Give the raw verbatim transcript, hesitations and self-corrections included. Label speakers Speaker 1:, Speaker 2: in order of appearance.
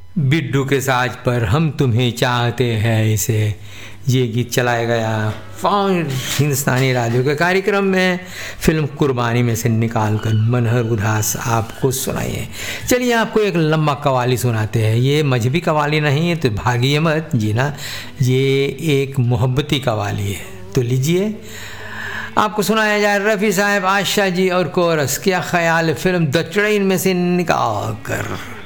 Speaker 1: बिट्टू के साज पर हम तुम्हें चाहते हैं इसे, ये गीत चलाया गया हिंदुस्तानी राडियो के कार्यक्रम में फिल्म कुर्बानी में से निकाल कर मनहर उदास आपको सुनाइए। चलिए आपको एक लंबा कवाली सुनाते हैं। ये मजहबी कवाली नहीं है तो भागिए मत जी ना, ये एक मोहब्बती कवाली है। तो लीजिए आपको सुनाया जाए रफ़ी साहब, आशा जी और कोरस। क्या ख्याल है फिल्म द ट्रेन में से निकाल कर।